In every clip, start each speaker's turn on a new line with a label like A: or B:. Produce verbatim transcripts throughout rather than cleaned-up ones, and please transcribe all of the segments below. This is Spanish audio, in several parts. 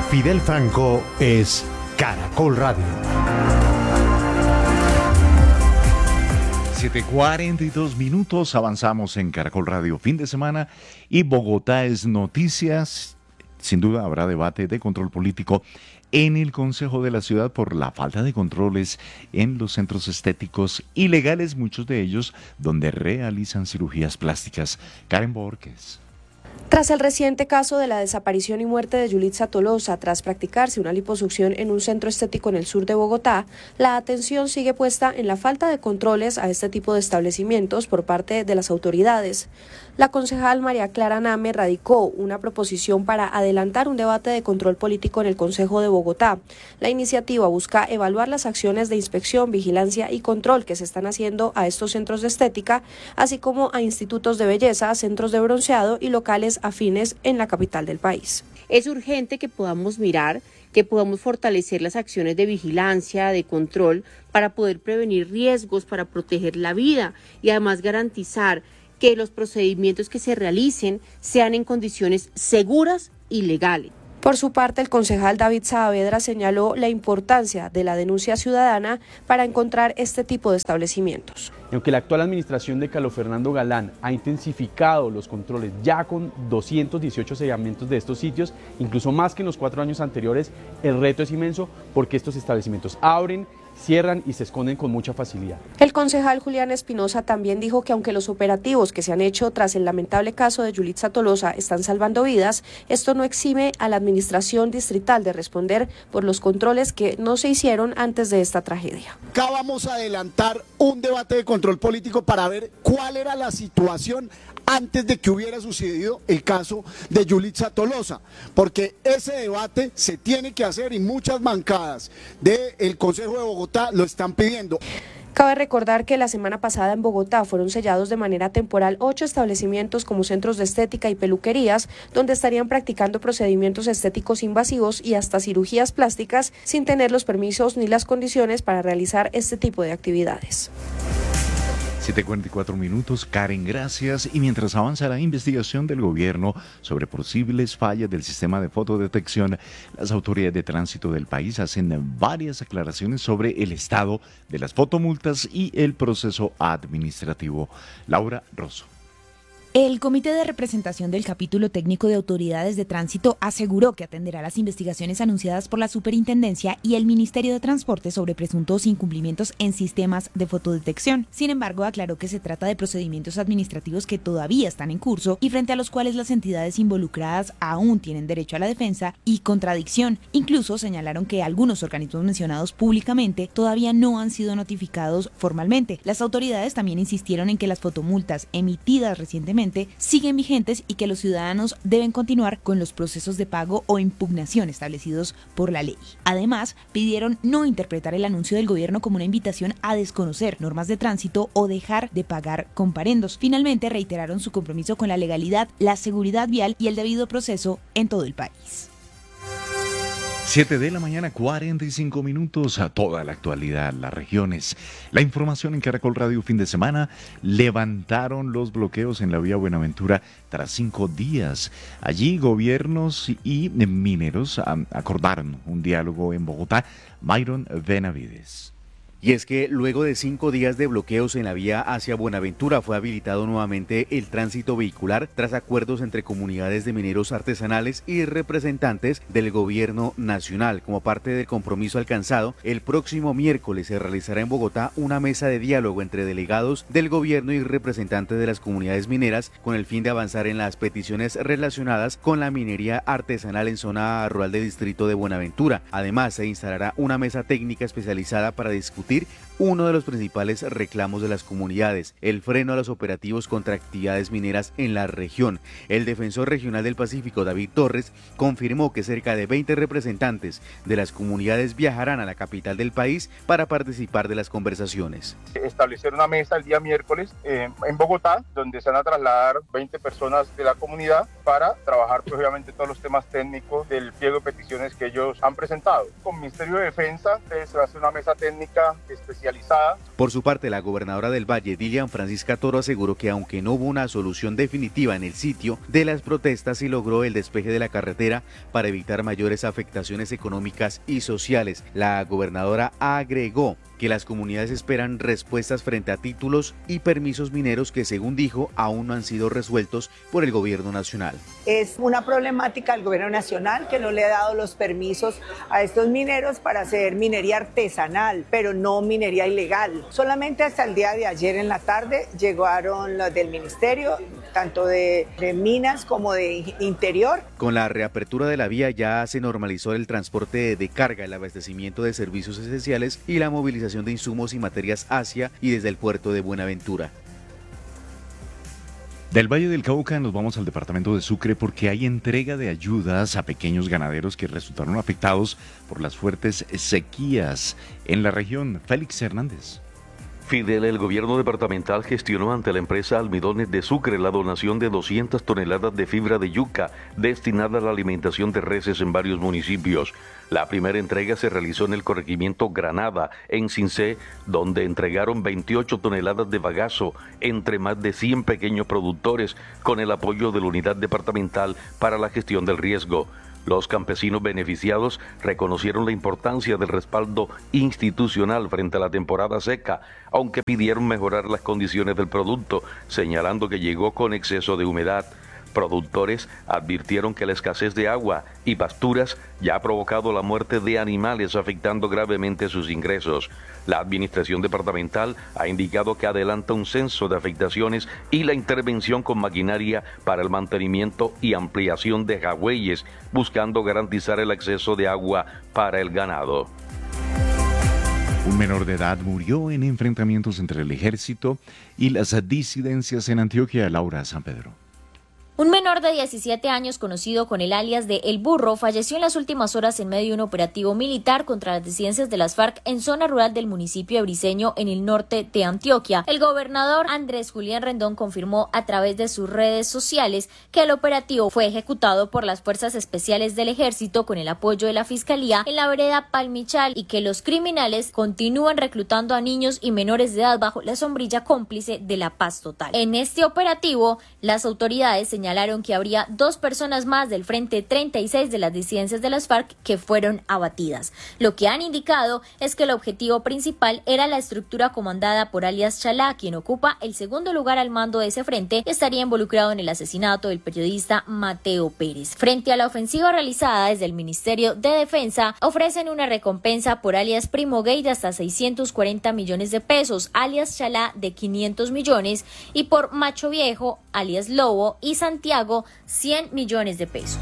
A: Fidel Franco es Caracol Radio.
B: siete cuarenta y dos minutos, avanzamos en Caracol Radio fin de semana y Bogotá es noticias. Sin duda habrá debate de control político en el Consejo de la Ciudad por la falta de controles en los centros estéticos ilegales, muchos de ellos donde realizan cirugías plásticas. Karen Borges.
C: Tras el reciente caso de la desaparición y muerte de Yulitza Tolosa tras practicarse una liposucción en un centro estético en el sur de Bogotá, la atención sigue puesta en la falta de controles a este tipo de establecimientos por parte de las autoridades. La concejal María Clara Name radicó una proposición para adelantar un debate de control político en el Consejo de Bogotá. La iniciativa busca evaluar las acciones de inspección, vigilancia y control que se están haciendo a estos centros de estética, así como a institutos de belleza, centros de bronceado y locales afines en la capital del país.
D: Es urgente que podamos mirar, que podamos fortalecer las acciones de vigilancia, de control, para poder prevenir riesgos, para proteger la vida y además garantizar que los procedimientos que se realicen sean en condiciones seguras y legales.
C: Por su parte, el concejal David Saavedra señaló la importancia de la denuncia ciudadana para encontrar este tipo de establecimientos.
E: Aunque la actual administración de Carlos Fernando Galán ha intensificado los controles ya con doscientos dieciocho sellamientos de estos sitios, incluso más que en los cuatro años anteriores, el reto es inmenso porque estos establecimientos abren, cierran y se esconden con mucha facilidad.
C: El concejal Julián Espinosa también dijo que aunque los operativos que se han hecho tras el lamentable caso de Yulitza Tolosa están salvando vidas, esto no exime a la administración distrital de responder por los controles que no se hicieron antes de esta tragedia.
F: Acá vamos a adelantar un debate de control político para ver cuál era la situación antes de que hubiera sucedido el caso de Yulitza Tolosa, porque ese debate se tiene que hacer y muchas bancadas del Consejo de Bogotá lo están pidiendo.
C: Cabe recordar que la semana pasada en Bogotá fueron sellados de manera temporal ocho establecimientos como centros de estética y peluquerías, donde estarían practicando procedimientos estéticos invasivos y hasta cirugías plásticas sin tener los permisos ni las condiciones para realizar este tipo de actividades.
B: siete cuarenta y cuatro minutos, Karen, gracias. Y mientras avanza la investigación del gobierno sobre posibles fallas del sistema de fotodetección, las autoridades de tránsito del país hacen varias aclaraciones sobre el estado de las fotomultas y el proceso administrativo. Laura Rosso.
G: El Comité de Representación del Capítulo Técnico de Autoridades de Tránsito aseguró que atenderá las investigaciones anunciadas por la Superintendencia y el Ministerio de Transporte sobre presuntos incumplimientos en sistemas de fotodetección. Sin embargo, aclaró que se trata de procedimientos administrativos que todavía están en curso y frente a los cuales las entidades involucradas aún tienen derecho a la defensa y contradicción. Incluso señalaron que algunos organismos mencionados públicamente todavía no han sido notificados formalmente. Las autoridades también insistieron en que las fotomultas emitidas recientemente siguen vigentes y que los ciudadanos deben continuar con los procesos de pago o impugnación establecidos por la ley. Además, pidieron no interpretar el anuncio del gobierno como una invitación a desconocer normas de tránsito o dejar de pagar comparendos. Finalmente, reiteraron su compromiso con la legalidad, la seguridad vial y el debido proceso en todo el país.
B: siete de la mañana, cuarenta y cinco minutos, a toda la actualidad, las regiones. La información en Caracol Radio fin de semana, levantaron los bloqueos en la vía Buenaventura tras cinco días. Allí gobiernos y mineros acordaron un diálogo en Bogotá. Myron Benavides.
H: Y es que luego de cinco días de bloqueos en la vía hacia Buenaventura fue habilitado nuevamente el tránsito vehicular tras acuerdos entre comunidades de mineros artesanales y representantes del gobierno nacional. Como parte del compromiso alcanzado, el próximo miércoles se realizará en Bogotá una mesa de diálogo entre delegados del gobierno y representantes de las comunidades mineras con el fin de avanzar en las peticiones relacionadas con la minería artesanal en zona rural del distrito de Buenaventura. Además, se instalará una mesa técnica especializada para discutir uno de los principales reclamos de las comunidades, el freno a los operativos contra actividades mineras en la región. El defensor regional del Pacífico, David Torres, confirmó que cerca de veinte representantes de las comunidades viajarán a la capital del país para participar de las conversaciones.
I: Establecer una mesa el día miércoles eh, en Bogotá, donde se van a trasladar veinte personas de la comunidad para trabajar pues, obviamente todos los temas técnicos del pliego de peticiones que ellos han presentado. Con el Ministerio de Defensa eh, se va a hacer una mesa técnica especializada.
H: Por su parte, la gobernadora del Valle, Dilian Francisca Toro, aseguró que aunque no hubo una solución definitiva en el sitio de las protestas, sí logró el despeje de la carretera para evitar mayores afectaciones económicas y sociales. La gobernadora agregó que las comunidades esperan respuestas frente a títulos y permisos mineros que, según dijo, aún no han sido resueltos por el gobierno nacional.
J: Es una problemática del gobierno nacional que no le ha dado los permisos a estos mineros para hacer minería artesanal, pero no minería ilegal. Solamente hasta el día de ayer en la tarde llegaron los del ministerio, tanto de, de minas como de interior.
H: Con la reapertura de la vía ya se normalizó el transporte de carga, el abastecimiento de servicios esenciales y la movilización de insumos y materias hacia y desde el puerto de Buenaventura.
B: Del Valle del Cauca nos vamos al departamento de Sucre porque hay entrega de ayudas a pequeños ganaderos que resultaron afectados por las fuertes sequías en la región. Félix Hernández.
K: Fidel, el gobierno departamental gestionó ante la empresa Almidones de Sucre la donación de doscientas toneladas de fibra de yuca destinada a la alimentación de reses en varios municipios. La primera entrega se realizó en el corregimiento Granada, en Cincé, donde entregaron veintiocho toneladas de bagazo entre más de cien pequeños productores con el apoyo de la unidad departamental para la gestión del riesgo. Los campesinos beneficiados reconocieron la importancia del respaldo institucional frente a la temporada seca, aunque pidieron mejorar las condiciones del producto, señalando que llegó con exceso de humedad. Productores advirtieron que la escasez de agua y pasturas ya ha provocado la muerte de animales, afectando gravemente sus ingresos. La administración departamental ha indicado que adelanta un censo de afectaciones y la intervención con maquinaria para el mantenimiento y ampliación de jagüeyes, buscando garantizar el acceso de agua para el ganado.
B: Un menor de edad murió en enfrentamientos entre el ejército y las disidencias en Antioquia. Laura San Pedro.
L: Un menor de diecisiete años, conocido con el alias de El Burro, falleció en las últimas horas en medio de un operativo militar contra las disidencias de las FARC en zona rural del municipio de Briceño, en el norte de Antioquia. El gobernador Andrés Julián Rendón confirmó a través de sus redes sociales que el operativo fue ejecutado por las fuerzas especiales del ejército con el apoyo de la fiscalía en la vereda Palmichal y que los criminales continúan reclutando a niños y menores de edad bajo la sombrilla cómplice de la paz total. En este operativo, las autoridades señalaron Señalaron que habría dos personas más del Frente treinta y seis de las disidencias de las FARC que fueron abatidas. Lo que han indicado es que el objetivo principal era la estructura comandada por alias Chalá, quien ocupa el segundo lugar al mando de ese frente y estaría involucrado en el asesinato del periodista Mateo Pérez. Frente a la ofensiva realizada desde el Ministerio de Defensa, ofrecen una recompensa por alias Primo Gay de hasta seiscientos cuarenta millones de pesos, alias Chalá de quinientos millones y por Macho Viejo, alias Lobo y Santiago Santiago, cien millones de pesos.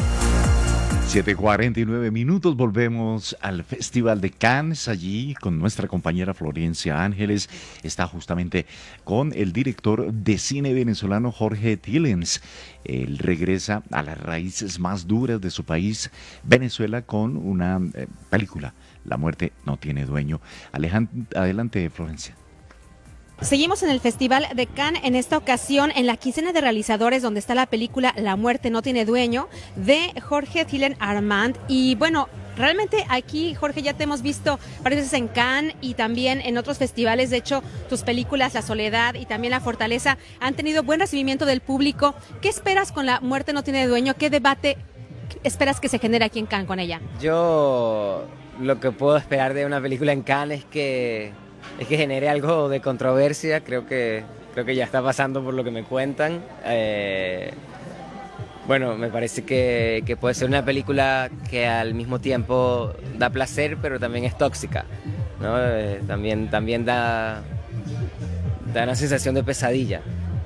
B: siete cuarenta y nueve minutos, volvemos al Festival de Cannes. Allí con nuestra compañera Florencia Ángeles está justamente con el director de cine venezolano Jorge Tillens. Él regresa a las raíces más duras de su país, Venezuela, con una eh, película, La muerte no tiene dueño. Alejand- adelante, Florencia.
M: Seguimos en el Festival de Cannes, en esta ocasión en la quincena de realizadores donde está la película La muerte no tiene dueño de Jorge Tillens Armand. Y bueno, realmente aquí, Jorge, ya te hemos visto varias veces en Cannes y también en otros festivales. De hecho, tus películas La soledad y también La fortaleza han tenido buen recibimiento del público. ¿Qué esperas con La muerte no tiene dueño? ¿Qué debate esperas que se genere aquí en Cannes con ella?
N: Yo lo que puedo esperar de una película en Cannes es que es que genere algo de controversia. Creo que, creo que ya está pasando por lo que me cuentan. Eh, bueno, me parece que, que puede ser una película que al mismo tiempo da placer, pero también es tóxica, ¿no? Eh, también, también da, da una sensación de pesadilla.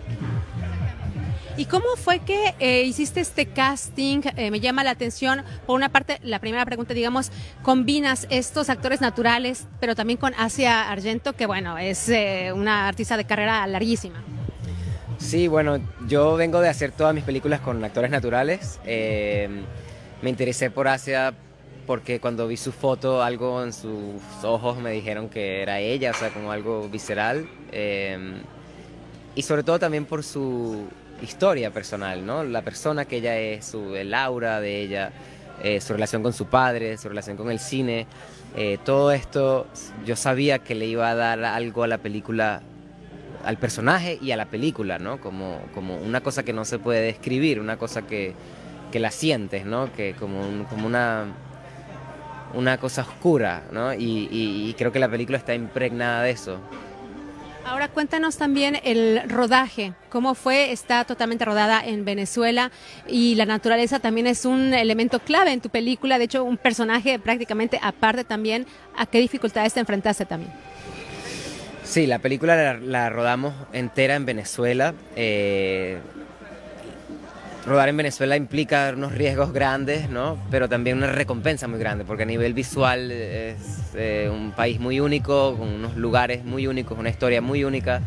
M: ¿Y cómo fue que eh, hiciste este casting? Eh, me llama la atención, por una parte, la primera pregunta, digamos, combinas estos actores naturales, pero también con Asia Argento, que bueno, es eh, una artista de carrera larguísima.
N: Sí, bueno, yo vengo de hacer todas mis películas con actores naturales. Eh, me interesé por Asia porque cuando vi su foto, algo en sus ojos me dijeron que era ella, o sea, como algo visceral. Eh, y sobre todo también por su historia personal, ¿no? La persona que ella es, su, el aura de ella. eh, su relación con su padre, su relación con el cine, eh, todo esto yo sabía que le iba a dar algo a la película, al personaje y a la película, ¿no? Como, como una cosa que no se puede describir, una cosa que, que la sientes, ¿no? Que como, un, como una, una cosa oscura, ¿no? Y, y, y creo que la película está impregnada de eso.
M: Ahora cuéntanos también el rodaje, cómo fue, está totalmente rodada en Venezuela y la naturaleza también es un elemento clave en tu película, de hecho un personaje prácticamente aparte también. ¿A qué dificultades te enfrentaste también?
N: Sí, la película la, la rodamos entera en Venezuela. Eh, rodar en Venezuela implica unos riesgos grandes, ¿no? Pero también una recompensa muy grande, porque a nivel visual es eh, un país muy único, con unos lugares muy únicos, una historia muy única,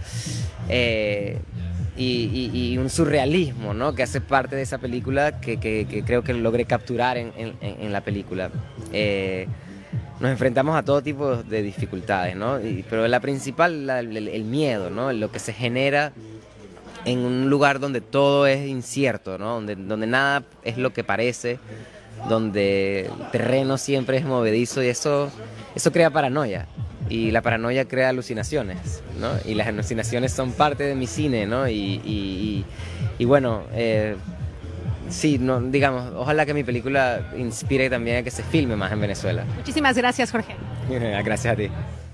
N: eh, y, y, y un surrealismo, ¿no? Que hace parte de esa película que, que, que creo que logré capturar en, en, en la película. Eh, nos enfrentamos a todo tipo de dificultades, ¿no? Y, pero la principal, la, el, el miedo, ¿no? Lo que se genera en un lugar donde todo es incierto, ¿no? Donde, donde nada es lo que parece, donde el terreno siempre es movedizo y eso, eso crea paranoia. Y la paranoia crea alucinaciones, ¿no? Y las alucinaciones son parte de mi cine, ¿no? Y, y, y, y bueno, eh, sí, no, digamos, ojalá que mi película inspire también a que se filme más en Venezuela.
M: Muchísimas gracias, Jorge.
N: Gracias a ti.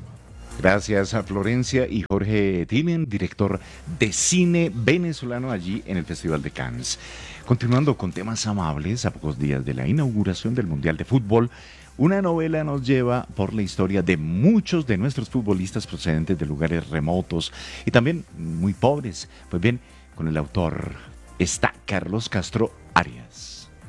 B: Gracias a Florencia y Jorge Tillen, director de cine venezolano allí en el Festival de Cannes. Continuando con temas amables, a pocos días de la inauguración del Mundial de Fútbol, una novela nos lleva por la historia de muchos de nuestros futbolistas procedentes de lugares remotos y también muy pobres. Pues bien, con el autor está Carlos Castro Arias.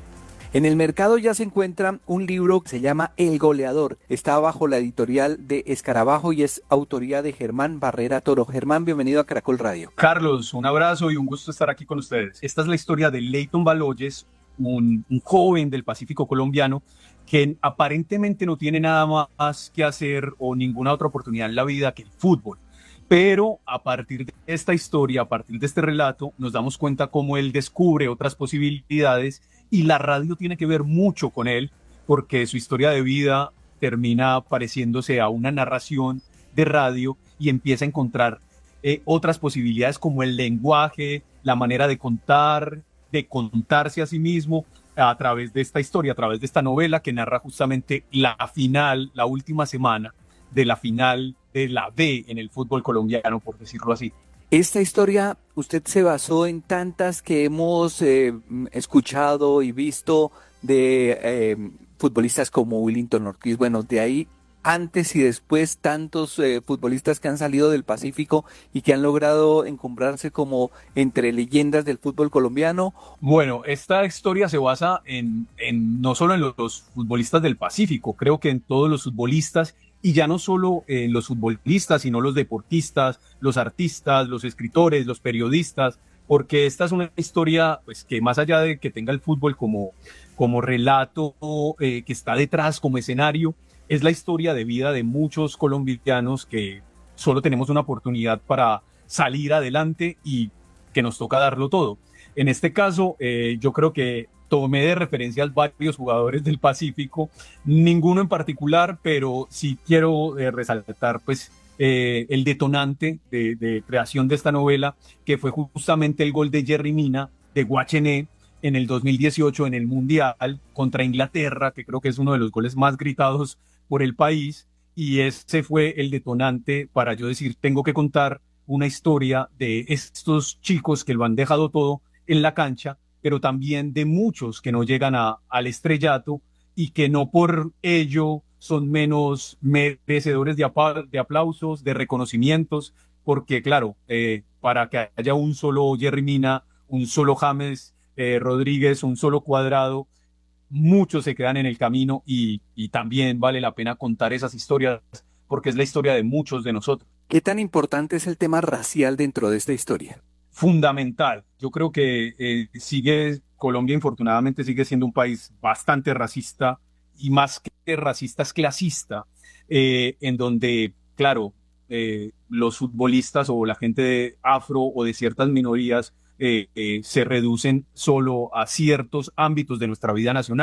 O: En el mercado ya se encuentra un libro que se llama El Goleador. Está bajo la editorial de Escarabajo y es autoría de Germán Barrera Toro. Germán, bienvenido a Caracol Radio.
P: Carlos, un abrazo y un gusto estar aquí con ustedes. Esta es la historia de Leyton Baloyes, un, un joven del Pacífico colombiano que aparentemente no tiene nada más que hacer o ninguna otra oportunidad en la vida que el fútbol. Pero a partir de esta historia, a partir de este relato, nos damos cuenta cómo él descubre otras posibilidades y la radio tiene que ver mucho con él porque su historia de vida termina pareciéndose a una narración de radio y empieza a encontrar eh, otras posibilidades como el lenguaje, la manera de contar, de contarse a sí mismo a través de esta historia, a través de esta novela que narra justamente la final, la última semana de la final de la B en el fútbol colombiano, por decirlo así.
O: Esta historia, usted se basó en tantas que hemos eh, escuchado y visto de eh, futbolistas como Willington Ortiz. Bueno, de ahí antes y después tantos eh, futbolistas que han salido del Pacífico y que han logrado encumbrarse como entre leyendas del fútbol colombiano.
P: Bueno, esta historia se basa en, en no solo en los, los futbolistas del Pacífico, creo que en todos los futbolistas. Y ya no solo en los futbolistas, sino los deportistas, los artistas, los escritores, los periodistas, porque esta es una historia pues, que más allá de que tenga el fútbol como, como relato eh, que está detrás, como escenario, es la historia de vida de muchos colombianos que solo tenemos una oportunidad para salir adelante y que nos toca darlo todo. En este caso, eh, yo creo que tomé de referencias varios jugadores del Pacífico, ninguno en particular, pero sí quiero eh, resaltar pues, eh, el detonante de, de creación de esta novela, que fue justamente el gol de Yerry Mina de Guachené en el dos mil dieciocho en el Mundial contra Inglaterra, que creo que es uno de los goles más gritados por el país, y ese fue el detonante para yo decir, tengo que contar una historia de estos chicos que lo han dejado todo en la cancha, pero también de muchos que no llegan a, al estrellato y que no por ello son menos merecedores de, apa- de aplausos, de reconocimientos, porque claro, eh, para que haya un solo Yerry Mina, un solo James eh, Rodríguez, un solo Cuadrado, muchos se quedan en el camino y, y también vale la pena contar esas historias porque es la historia de muchos de nosotros.
O: ¿Qué tan importante es el tema racial dentro de esta historia?
P: Fundamental. Yo creo que eh, sigue, Colombia infortunadamente sigue siendo un país bastante racista y más que racista es clasista, eh, en donde, claro, eh, los futbolistas o la gente de afro o de ciertas minorías eh, eh, se reducen solo a ciertos ámbitos de nuestra vida nacional.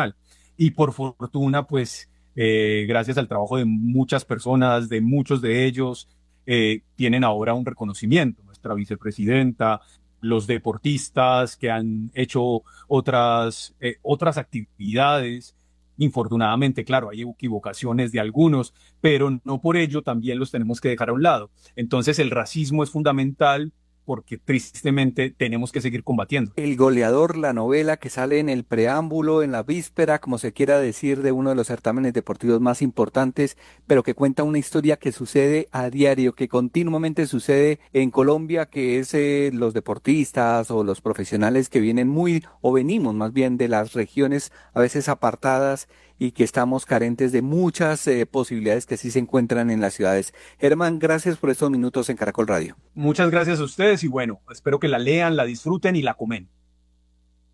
P: y por fortuna, pues, eh, gracias al trabajo de muchas personas, de muchos de ellos, eh, tienen ahora un reconocimiento. Nuestra vicepresidenta, los deportistas que han hecho otras, eh, otras actividades. Infortunadamente, claro, hay equivocaciones de algunos, pero no por ello también los tenemos que dejar a un lado. Entonces el racismo es fundamental porque tristemente tenemos que seguir combatiendo.
O: El goleador, la novela que sale en el preámbulo, en la víspera, como se quiera decir, de uno de los certámenes deportivos más importantes, pero que cuenta una historia que sucede a diario, que continuamente sucede en Colombia, que es eh, los deportistas o los profesionales que vienen muy, o venimos más bien de las regiones a veces apartadas y que estamos carentes de muchas eh, posibilidades que sí se encuentran en las ciudades. Germán, gracias por estos minutos en Caracol Radio.
P: Muchas gracias a ustedes y bueno, espero que la lean, la disfruten y la comen.